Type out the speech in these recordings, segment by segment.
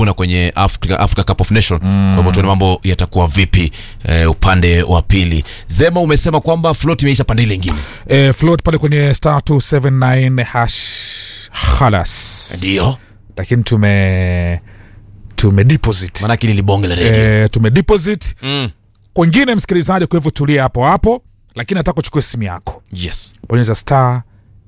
kujivuna kwenye Africa Cup of Nations. Kwa hivyo tuone mambo yatakuwa vipi upande wa pili. Zema, umesema kwamba float imeisha pande ile nyingine. Float pale kwenye star 279 hash khalas. Ndio. Lakini tume deposit. Maana kile libonge la radio. Tume deposit. Kwingine msikilizaji, kwa hivyo tulia hapo, lakini nataka uchukue simu yako. Yes. Bonyeza star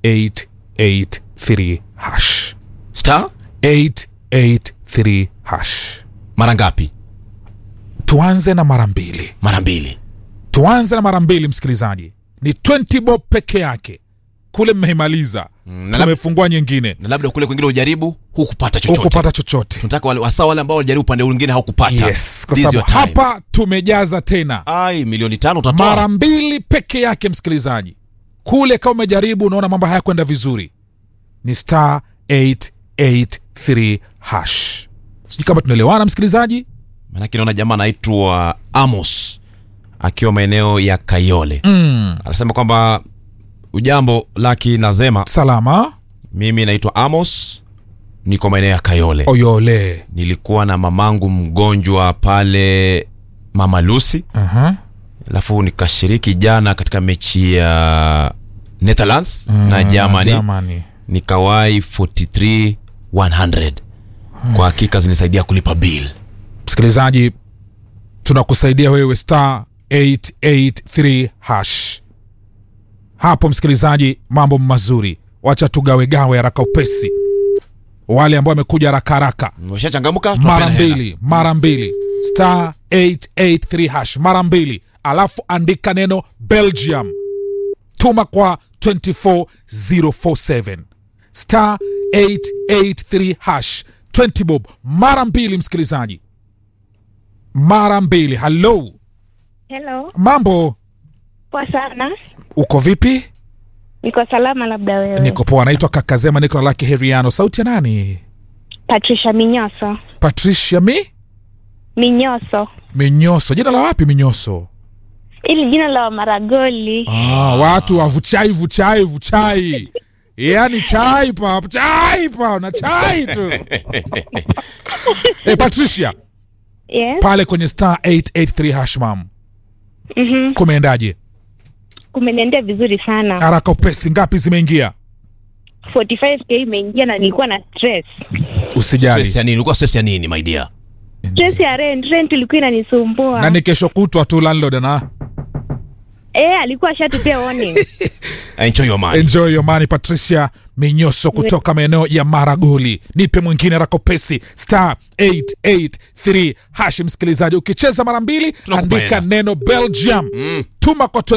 883 hash. Star 883 hash. Mara ngapi? Tuanze na mara mbili. Tuanze na mara mbili msikilizaji. Ni 20 bob peke yake. Kule mmemaliza. Tumefungua nyingine. Na labda kule kwingine ujaribu hukupata chochote. Tunataka wale ambao walijaribu pande mwingine hawakupata. Yes, kwa sababu hapa tumejaza tena. Milioni 5 utatoa. Mara mbili peke yake msikilizaji. Kule kama umejaribu unaona mambo haya kwenda vizuri. Ni star 883 hash. Sijui kama tunaelewana msikilizaji. Maana naona jamaa anaitwa Amos akiwa maeneo ya Kayole. Anasema kwamba ujambo Lucky na Zema. Salama. Mimi naitwa Amos, niko maeneo ya Kayole. Oyole. Nilikuwa na mamangu mgonjwa pale Mama Lucy. Alafu nikashiriki jana katika mechi ya Netherlands na Germany. Nikawai 43,100. Kwa hakika zinisaidia kulipa bill. Msikilizaji, tunakusaidia wewe star 883 hash. Hapo msikilizaji, mambo mazuri. Wacha tugawe haraka upesi. Wale ambao wamekuja haraka. Umeshachangamuka? Mara mbili. Star 883 hash. Mara mbili. Alafu andika neno Belgium. Tuma kwa 24047. Star 883 hash. 20 bob. Mara mbili msikilizaji. Mara mbili. Hello. Mambo. Poa sana. Uko vipi? Niko salama, labda wewe? Niko poa. Naitwa Kakazema, niko na Lucky Heriano. Sauti ya nani? Patricia Minyoso. Patricia Minyoso. Jina la wapi Minyoso? Ili jina la Maragoli. Watu vuchai. Yaani chai pa na chai tu. Patricia. Yes. Pale kwenye star 883 hash mam. Kumeendaje? Kumeniendea vizuri sana. Haraka upesi, ngapi zimeingia? 45k imeingia na nilikuwa na stress. Usijali. Stress ya nini? Ulikuwa stress ya nini my dear? Stress ya rent ilikuwa inanisumbua. Na ni kesho kutwa tu landlord na. Alikuwa shatupea warning. Enjoy your money. Patricia Minyoso kutoka maeneo ya Maragoli. Nipe mwingine haraka upesi. Star 883 hash msikilizaji. Ukicheza mara mbili andika neno Belgium. Tuma kwa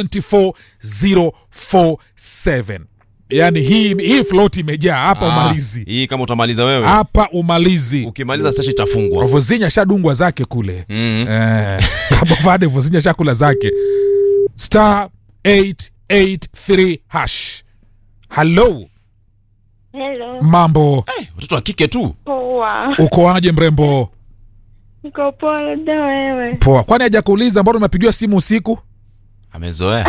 24047. Yaani hii float imejaa hapa. Umalizi. Hii kama utamaliza wewe. Hapa umalizi. Ukimaliza station itafungwa. Vozinya shadungwa zake kule. Kama vade Vozinya shakula zake. Star 883 hash. Hello. Mambo. Watoto wa kike tu. Poa. Uko aje mrembo? Niko poa, labda wewe? Poa. Kwani hajakuuliza mbona umepigiwa simu usiku? Amezoea.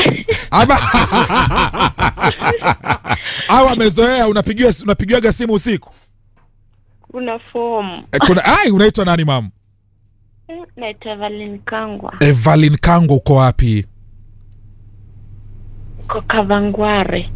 Amezoea unapigiwaga simu usiku? Kuna form. Unaitwa nani mam? Naitwa Evelyn Kangwa. Evelyn Kangwa, uko wapi? Uko Kawangware.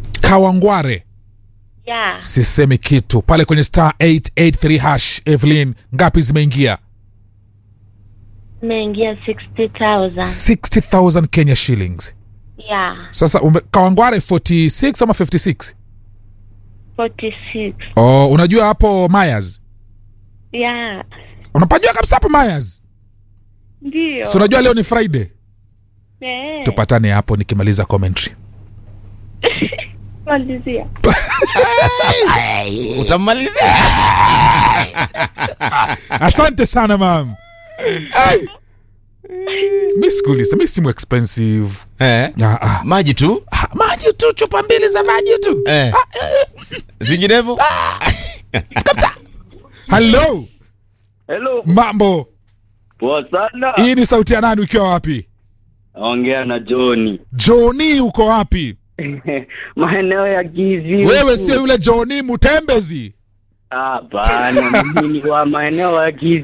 Yeah. Sisemi kitu. Pale kwenye star 883 hash. Evelyn, ngapi zimeingia? Imeingia 60,000. 60,000 Kenya shillings. Yeah. Sasa Kawangware 46 ama 56? 46. Unajua hapo Myers? Yeah. Unapajua kabisa hapo Myers? Ndio. So unajua leo ni Friday? Tupatane hapo nikimaliza commentary. Malizia. Utamalizia. Asante sana mam. Mimi simu expensive. Maji tu? Maji tu, chupa mbili za maji tu. Vinginevyo? Hello. Mambo. Poa sana. Hii ni sauti ya nani, ukiwa wapi? Ongea na Johnny, uko wapi? Maeneo ya Gizi. Wewe sio yule Johnny Mutembezi? Hapana, mimi ni wa maeneo ya Gizi.